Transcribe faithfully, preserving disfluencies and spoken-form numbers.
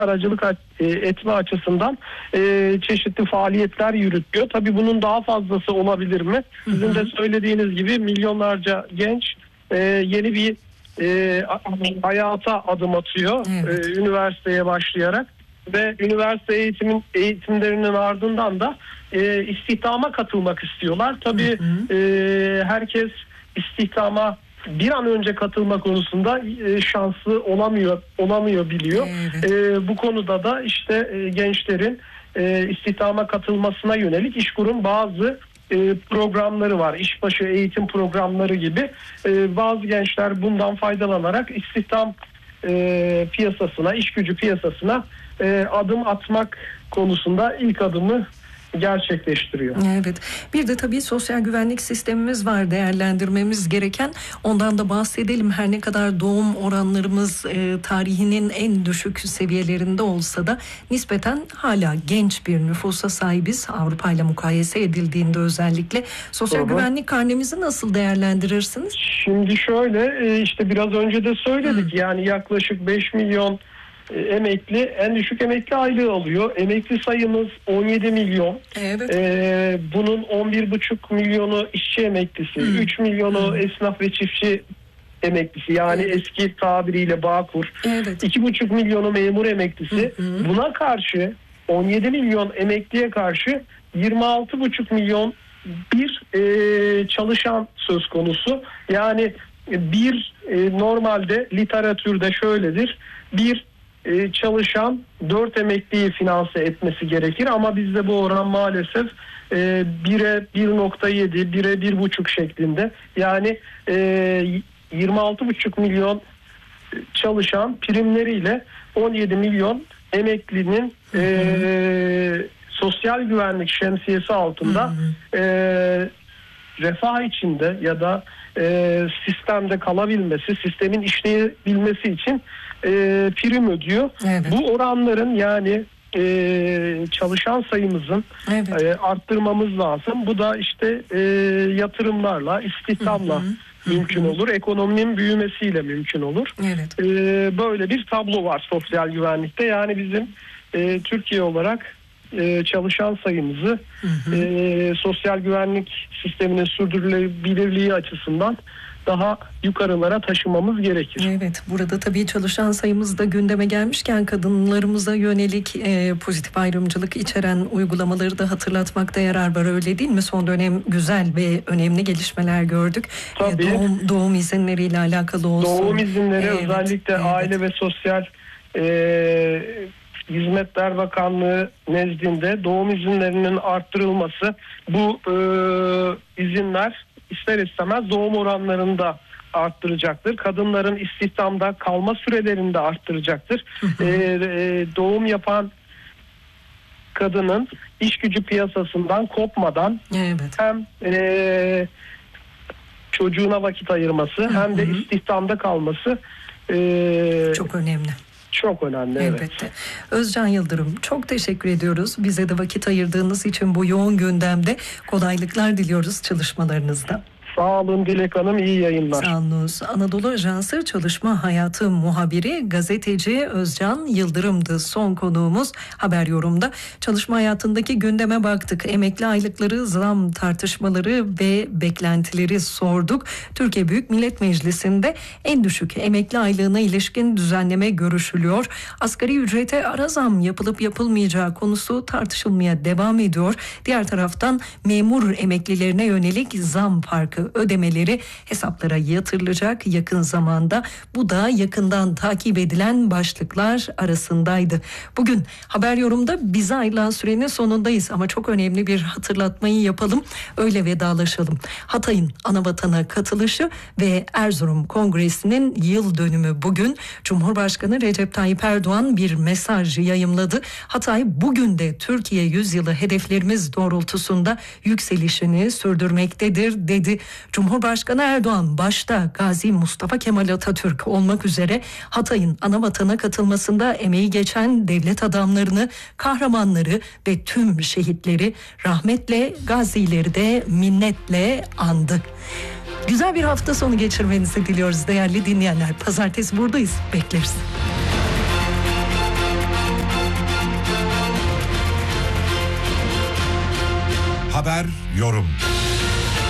aracılık etme açısından e, çeşitli faaliyetler yürütüyor. Tabii bunun daha fazlası olabilir mi? Sizin hı hı. de söylediğiniz gibi milyonlarca genç e, yeni bir e, hayata adım atıyor. Evet. E, üniversiteye başlayarak ve üniversite eğitimin eğitimlerinin ardından da e, istihdama katılmak istiyorlar. Tabii hı hı. E, herkes istihdama bir an önce katılma konusunda e, şanslı olamıyor, olamıyor biliyor. Evet. E, bu konuda da işte e, gençlerin e, istihdama katılmasına yönelik İşkur'un bazı e, programları var. İşbaşı eğitim programları gibi. E, bazı gençler bundan faydalanarak istihdam e, piyasasına, iş gücü piyasasına e, adım atmak konusunda ilk adımı gerçekleştiriyor. Evet. Bir de tabii sosyal güvenlik sistemimiz var değerlendirmemiz gereken. Ondan da bahsedelim. Her ne kadar doğum oranlarımız e, tarihinin en düşük seviyelerinde olsa da nispeten hala genç bir nüfusa sahibiz. Avrupa ile mukayese edildiğinde özellikle. Sosyal Hı-hı. güvenlik karnemizi nasıl değerlendirirsiniz? Şimdi şöyle işte biraz önce de söyledik. Hı. Yani yaklaşık beş milyon emekli en düşük emekli aylığı alıyor. Emekli sayımız on yedi milyon. Evet. Ee, bunun on bir buçuk milyonu işçi emeklisi, hmm. üç milyonu hmm. esnaf ve çiftçi emeklisi. Yani evet. eski tabiriyle Bağkur. Evet. iki buçuk milyonu memur emeklisi. Hmm. Buna karşı on yedi milyon emekliye karşı yirmi altı buçuk milyon bir e, çalışan söz konusu. Yani bir e, normalde literatürde şöyledir. Bir çalışan dört emekliyi finanse etmesi gerekir ama bizde bu oran maalesef bire bir nokta yedi, bire bir buçuk şeklinde. Yani yirmi altı buçuk milyon çalışan primleriyle on yedi milyon emeklinin hı hı. E, sosyal güvenlik şemsiyesi altında hı hı. E, refah içinde ya da e, sistemde kalabilmesi, sistemin işleyebilmesi için e, prim ödüyor. Evet. Bu oranların yani e, çalışan sayımızın evet. e, arttırmamız lazım. Bu da işte e, yatırımlarla, istihdamla hı hı. mümkün olur. Ekonominin büyümesiyle mümkün olur. Evet. E, böyle bir tablo var sosyal güvenlikte. Yani bizim e, Türkiye olarak e, çalışan sayımızı hı hı. E, sosyal güvenlik sisteminin sürdürülebilirliği açısından daha yukarılara taşımamız gerekir. Evet, burada tabii çalışan sayımız da gündeme gelmişken kadınlarımıza yönelik e, pozitif ayrımcılık içeren uygulamaları da hatırlatmakta yarar var, öyle değil mi? Son dönem güzel ve önemli gelişmeler gördük. Tabii. E, doğum, doğum izinleriyle alakalı olsun. Doğum izinleri evet, özellikle evet. Aile ve Sosyal e, Hizmetler Bakanlığı nezdinde doğum izinlerinin arttırılması, bu e, izinler ister istemez doğum oranlarını da arttıracaktır. Kadınların istihdamda kalma sürelerini de arttıracaktır. Hı hı. Ee, doğum yapan kadının iş gücü piyasasından kopmadan evet. hem e, çocuğuna vakit ayırması hı hı. hem de istihdamda kalması e, çok önemli. Çok önemli. Elbette. Evet. Özcan Yıldırım, çok teşekkür ediyoruz. Bize de vakit ayırdığınız için bu yoğun gündemde kolaylıklar diliyoruz çalışmalarınızda. Sağ olun Dilek Hanım, iyi yayınlar. Sağ olunuz. Anadolu Ajansı Çalışma Hayatı muhabiri, gazeteci Özcan Yıldırım'dı son konuğumuz Haber Yorum'da. Çalışma hayatındaki gündeme baktık. Emekli aylıkları, zam tartışmaları ve beklentileri sorduk. Türkiye Büyük Millet Meclisi'nde en düşük emekli aylığına ilişkin düzenleme görüşülüyor. Asgari ücrete ara zam yapılıp yapılmayacağı konusu tartışılmaya devam ediyor. Diğer taraftan memur emeklilerine yönelik zam farkı ödemeleri hesaplara yatırılacak yakın zamanda. Bu da yakından takip edilen başlıklar arasındaydı. Bugün Haber Yorum'da bize ayrılan sürenin sonundayız ama çok önemli bir hatırlatmayı yapalım. Öyle vedalaşalım. Hatay'ın Anavatana katılışı ve Erzurum Kongresi'nin yıl dönümü bugün. Cumhurbaşkanı Recep Tayyip Erdoğan bir mesaj yayımladı. Hatay bugün de Türkiye yüzyılı hedeflerimiz doğrultusunda yükselişini sürdürmektedir dedi. Cumhurbaşkanı Erdoğan başta Gazi Mustafa Kemal Atatürk olmak üzere Hatay'ın Anavatana katılmasında emeği geçen devlet adamlarını, kahramanları ve tüm şehitleri rahmetle, gazileri de minnetle andı. Güzel bir hafta sonu geçirmenizi diliyoruz değerli dinleyenler. Pazartesi buradayız, bekleriz. Haber yorum.